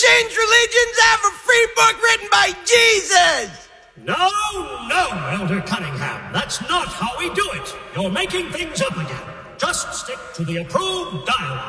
change religions, I have a free book written by Jesus! No, Elder Cunningham. That's not how we do it. You're making things up again. Just stick to the approved dialogue.